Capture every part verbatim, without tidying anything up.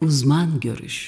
Uzman görüş.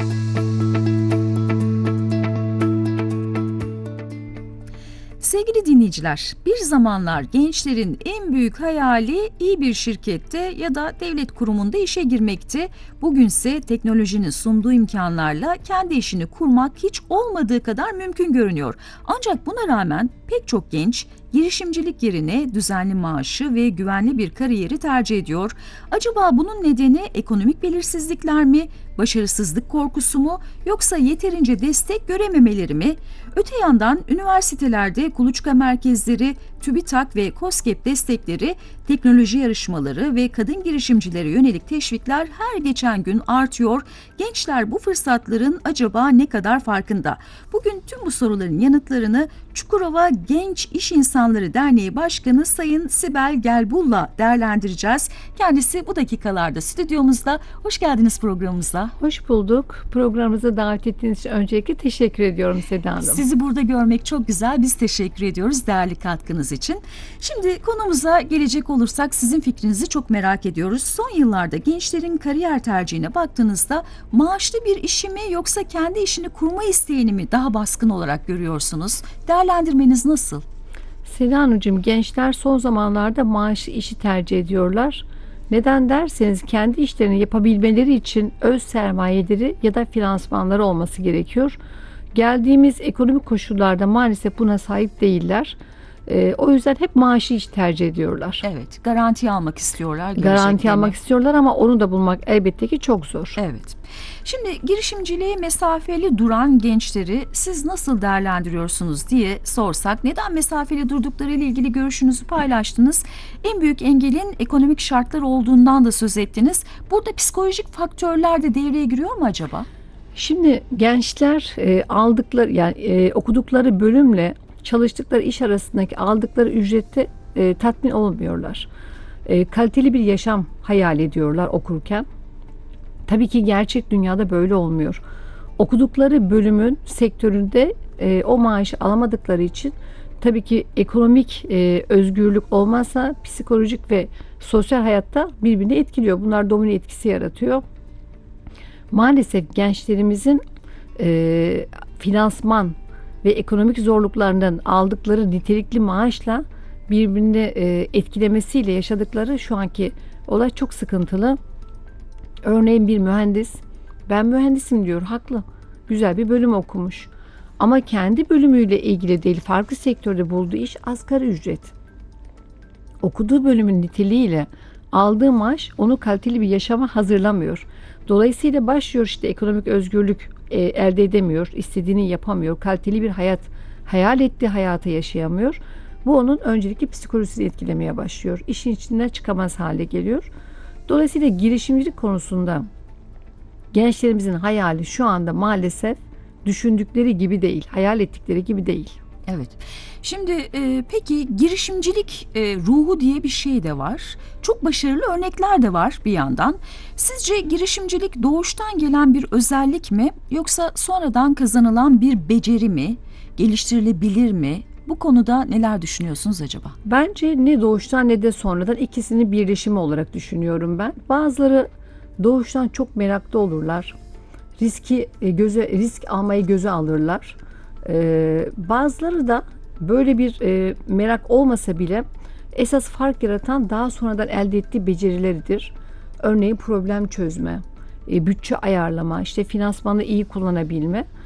Sevgili dinleyiciler, bir zamanlar gençlerin en büyük hayali iyi bir şirkette ya da devlet kurumunda işe girmekti. Bugünse teknolojinin sunduğu imkanlarla kendi işini kurmak hiç olmadığı kadar mümkün görünüyor. Ancak buna rağmen pek çok genç girişimcilik yerine düzenli maaşı ve güvenli bir kariyeri tercih ediyor. Acaba bunun nedeni ekonomik belirsizlikler mi, başarısızlık korkusu mu, yoksa yeterince destek görememeleri mi? Öte yandan üniversitelerde kuluçka merkezleri, TÜBİTAK ve KOSGEB destekleri, teknoloji yarışmaları ve kadın girişimcilere yönelik teşvikler her geçen gün artıyor. Gençler bu fırsatların acaba ne kadar farkında? Bugün tüm bu soruların yanıtlarını Çukurova Genç İş İnsanları Derneği Başkanı Sayın Sibel Gelbul'la değerlendireceğiz. Kendisi bu dakikalarda stüdyomuzda. Hoş geldiniz programımıza. Hoş bulduk. Programımıza davet ettiğiniz için öncelikle teşekkür ediyorum Seda Hanım. Sizi burada görmek çok güzel. Biz teşekkür ediyoruz değerli katkınız için. Şimdi konumuza gelecek olursak sizin fikrinizi çok merak ediyoruz. Son yıllarda gençlerin kariyer tercihine baktığınızda maaşlı bir işi mi yoksa kendi işini kurma isteğini mi daha baskın olarak görüyorsunuz? Değerlendirmeniz nasıl? Seda Hanımcığım, gençler son zamanlarda maaşlı işi tercih ediyorlar. Neden derseniz kendi işlerini yapabilmeleri için öz sermayeleri ya da finansmanları olması gerekiyor. Geldiğimiz ekonomik koşullarda maalesef buna sahip değiller. Ee, o yüzden hep maaşı iş tercih ediyorlar. Evet, garanti almak istiyorlar. Garanti almak istiyorlar ama onu da bulmak elbette ki çok zor. Evet. Şimdi girişimciliğe mesafeli duran gençleri siz nasıl değerlendiriyorsunuz diye sorsak, neden mesafeli durdukları ile ilgili görüşünüzü paylaştınız. En büyük engelin ekonomik şartlar olduğundan da söz ettiniz. Burada psikolojik faktörler de devreye giriyor mu acaba? Şimdi gençler e, aldıkları yani e, okudukları bölümle çalıştıkları iş arasındaki aldıkları ücrette e, tatmin olmuyorlar. E, kaliteli bir yaşam hayal ediyorlar okurken. Tabii ki gerçek dünyada böyle olmuyor. Okudukları bölümün sektöründe e, o maaşı alamadıkları için tabii ki ekonomik e, özgürlük olmazsa psikolojik ve sosyal hayatta birbirini etkiliyor. Bunlar domino etkisi yaratıyor. Maalesef gençlerimizin e, finansman ve ekonomik zorluklarından aldıkları nitelikli maaşla birbirini e, etkilemesiyle yaşadıkları şu anki olay çok sıkıntılı. Örneğin bir mühendis, ben mühendisim diyor, haklı. Güzel bir bölüm okumuş. Ama kendi bölümüyle ilgili değil, farklı sektörde bulduğu iş asgari ücret. Okuduğu bölümün niteliğiyle aldığı maaş onu kaliteli bir yaşama hazırlamıyor. Dolayısıyla başlıyor işte ekonomik özgürlük e, elde edemiyor, istediğini yapamıyor, kaliteli bir hayat, hayal ettiği hayatı yaşayamıyor. Bu onun öncelikle psikolojisini etkilemeye başlıyor. İşin içinden çıkamaz hale geliyor. Dolayısıyla girişimcilik konusunda gençlerimizin hayali şu anda maalesef düşündükleri gibi değil, hayal ettikleri gibi değil. Evet. Şimdi e, peki girişimcilik e, ruhu diye bir şey de var. Çok başarılı örnekler de var bir yandan. Sizce girişimcilik doğuştan gelen bir özellik mi yoksa sonradan kazanılan bir beceri mi? Geliştirilebilir mi? Bu konuda neler düşünüyorsunuz acaba? Bence ne doğuştan ne de sonradan, ikisini birleşimi olarak düşünüyorum ben. Bazıları doğuştan çok meraklı olurlar. Riski e, göze risk almayı göze alırlar. Ee, bazıları da böyle bir e, merak olmasa bile esas fark yaratan daha sonradan elde ettiği becerileridir. Örneğin problem çözme, e, bütçe ayarlama, işte finansmanı iyi kullanabilme.